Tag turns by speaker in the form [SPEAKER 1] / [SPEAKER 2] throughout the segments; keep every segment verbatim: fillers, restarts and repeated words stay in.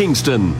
[SPEAKER 1] Kingston.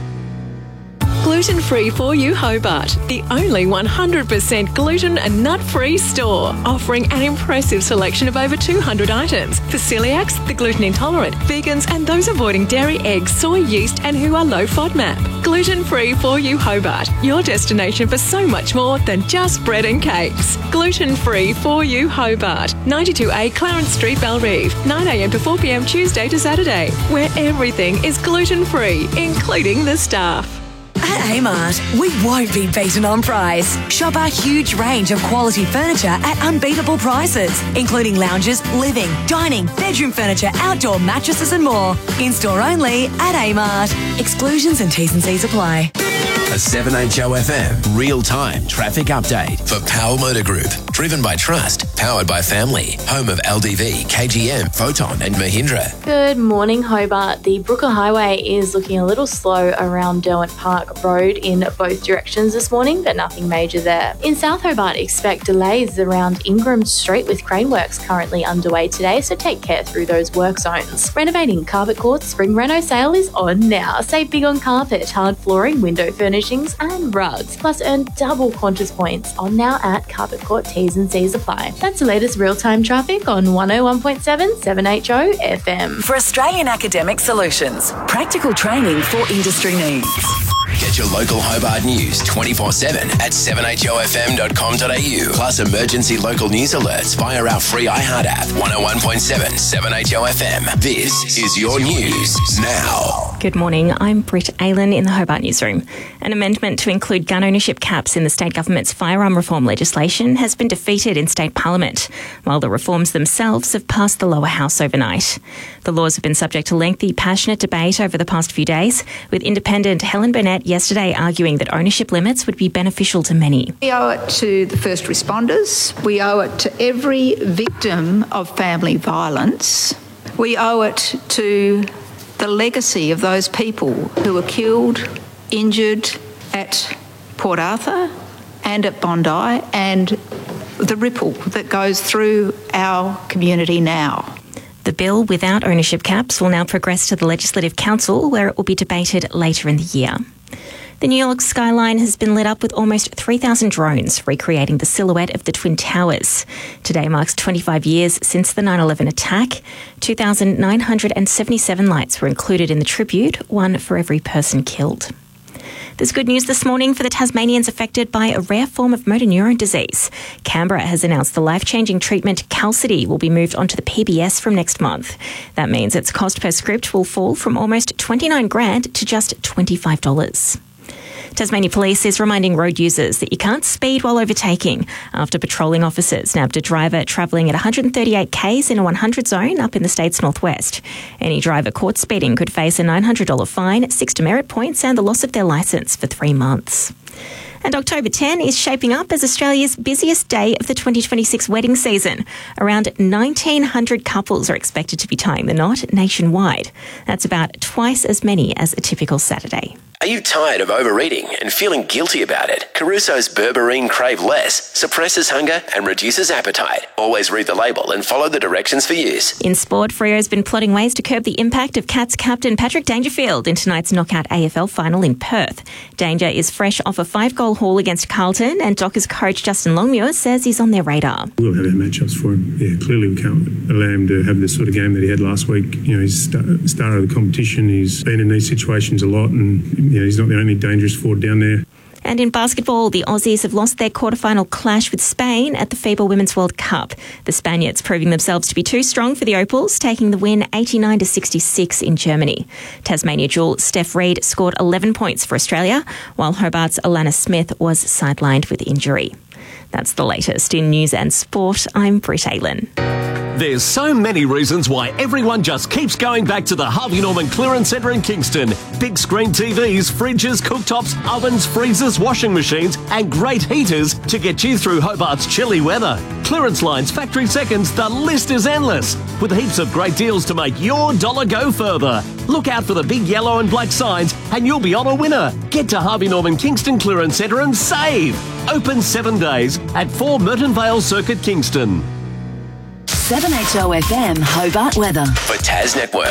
[SPEAKER 2] Gluten-free for you Hobart, the only one hundred percent gluten and nut-free store, offering an impressive selection of over two hundred items for celiacs, the gluten intolerant, vegans and those avoiding dairy, eggs, soy, yeast and who are low FODMAP. Gluten-free for you Hobart, your destination for so much more than just bread and cakes. Gluten-free for you Hobart, ninety-two A Clarence Street, Belrive, nine a m to four p m Tuesday to Saturday, where everything is gluten-free, including the staff.
[SPEAKER 3] At Amart, we won't be beaten on price. Shop our huge range of quality furniture at unbeatable prices, including lounges, living, dining, bedroom furniture, outdoor mattresses and more. In-store only at Amart. Exclusions and T's and C's apply.
[SPEAKER 4] A seven H O F M real-time traffic update for Power Motor Group. Driven by trust, powered by family. Home of L D V, K G M, Photon and Mahindra.
[SPEAKER 5] Good morning, Hobart. The Brooker Highway is looking a little slow around Derwent Park Road in both directions this morning, but nothing major there. In South Hobart, expect delays around Ingram Street with crane works currently underway today, so take care through those work zones. Renovating Carpet Court's Spring Reno sale is on now. Save big on carpet, hard flooring, window furnishings and rugs. Plus earn double Qantas points on now at Carpet Court. T's and C's apply. That's the latest real-time traffic on one oh one point seven seven H O F M.
[SPEAKER 3] For Australian Academic Solutions, practical training for industry needs.
[SPEAKER 4] Get your local Hobart news twenty-four seven at seven h o f m dot com dot a u. Plus emergency local news alerts via our free iHeart app. one oh one point seven seven H O F M. This is your news now.
[SPEAKER 6] Good morning, I'm Britt Aylan in the Hobart Newsroom. An amendment to include gun ownership caps in the state government's firearm reform legislation has been defeated in state parliament, while the reforms themselves have passed the lower house overnight. The laws have been subject to lengthy, passionate debate over the past few days, with independent Helen Burnett yesterday arguing that ownership limits would be beneficial to many.
[SPEAKER 7] We owe it to the first responders. We owe it to every victim of family violence. We owe it to the legacy of those people who were killed, injured at Port Arthur and at Bondi, and the ripple that goes through our community now.
[SPEAKER 6] The bill without ownership caps will now progress to the Legislative Council, where it will be debated later in the year. The New York skyline has been lit up with almost three thousand drones, recreating the silhouette of the Twin Towers. Today marks twenty-five years since the nine eleven attack. two thousand nine hundred seventy-seven lights were included in the tribute, one for every person killed. There's good news this morning for the Tasmanians affected by a rare form of motor neuron disease. Canberra has announced the life-changing treatment Qalsody will be moved onto the P B S from next month. That means its cost per script will fall from almost twenty-nine grand to just twenty-five dollars. Tasmania Police is reminding road users that you can't speed while overtaking after patrolling officers nabbed a driver travelling at one hundred thirty-eight k's in a one hundred zone up in the state's northwest. Any driver caught speeding could face a nine hundred dollars fine, six demerit points and the loss of their licence for three months. And October tenth is shaping up as Australia's busiest day of the twenty twenty-six wedding season. Around nineteen hundred couples are expected to be tying the knot nationwide. That's about twice as many as a typical Saturday.
[SPEAKER 4] Are you tired of overeating and feeling guilty about it? Caruso's Berberine Crave Less suppresses hunger and reduces appetite. Always read the label and follow the directions for use.
[SPEAKER 6] In sport, Freo's been plotting ways to curb the impact of Cats captain Patrick Dangerfield in tonight's knockout A F L final in Perth. Danger is fresh off a five-goal haul against Carlton, and Dockers coach Justin Longmuir says he's on their radar.
[SPEAKER 8] We'll have our matchups for him. Yeah, clearly we can't allow him to have the sort of game that he had last week. You know, he's star, star of the competition. He's been in these situations a lot, and you know, he's not the only dangerous forward down there.
[SPEAKER 6] And in basketball, the Aussies have lost their quarterfinal clash with Spain at the FIBA Women's World Cup. The Spaniards proving themselves to be too strong for the Opals, taking the win eighty-nine to sixty-six in Germany. Tasmania jewel Steph Reid scored eleven points for Australia, while Hobart's Alana Smith was sidelined with injury. That's the latest in news and sport. I'm Britt Aylan.
[SPEAKER 1] There's so many reasons why everyone just keeps going back to the Harvey Norman Clearance Centre in Kingston. Big screen T Vs, fridges, cooktops, ovens, freezers, washing machines and great heaters to get you through Hobart's chilly weather. Clearance lines, factory seconds, the list is endless. With heaps of great deals to make your dollar go further. Look out for the big yellow and black signs and you'll be on a winner. Get to Harvey Norman Kingston Clearance Centre and save. Open seven days at four Merton Vale Circuit, Kingston.
[SPEAKER 3] seven H O F M Hobart weather.
[SPEAKER 4] For Tas Networks.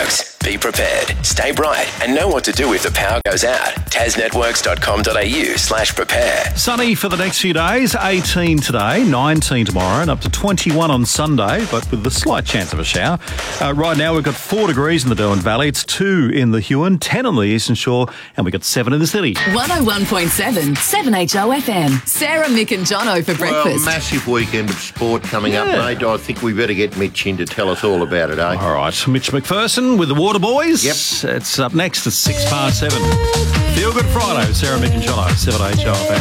[SPEAKER 4] Be prepared, stay bright, and know what to do if the power goes out. tasnetworks.com.au slash prepare.
[SPEAKER 9] Sunny for the next few days, eighteen today, nineteen tomorrow, and up to twenty-one on Sunday, but with a slight chance of a shower. Uh, right now we've got four degrees in the Derwent Valley, it's two in the Huon, ten on the Eastern Shore, and we've got seven in the city.
[SPEAKER 10] one oh one point seven, seven H O F M. Sarah, Mick and Jono for breakfast.
[SPEAKER 11] Well, massive weekend of sport coming
[SPEAKER 9] Yeah.
[SPEAKER 11] up, mate. I think we better get Mitch in to tell us all about it, eh?
[SPEAKER 9] All right, Mitch McPherson with the Water Boys.
[SPEAKER 11] Yep.
[SPEAKER 9] It's up next at six past seven. Feel Good Friday with Sarah, Mick and Jono, seven H O F M.